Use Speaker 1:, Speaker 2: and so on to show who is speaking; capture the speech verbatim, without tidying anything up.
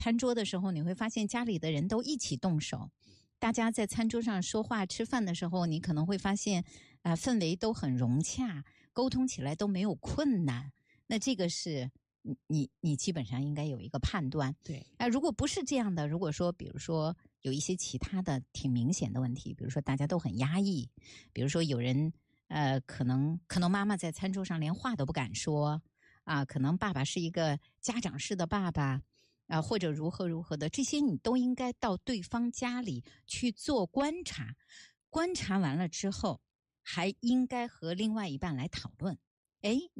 Speaker 1: 餐桌的时候，你会发现家里的人都一起动手，大家在餐桌上说话吃饭的时候，你可能会发现啊、呃，氛围都很融洽，沟通起来都没有困难。那这个是你你你基本上应该有一个判断。
Speaker 2: 对
Speaker 1: 啊、呃，如果不是这样的，如果说比如说有一些其他的挺明显的问题，比如说大家都很压抑，比如说有人呃可能可能妈妈在餐桌上连话都不敢说啊，可能爸爸是一个家长式的爸爸啊，或者如何如何的，这些你都应该到对方家里去做观察，观察完了之后还应该和另外一半来讨论。诶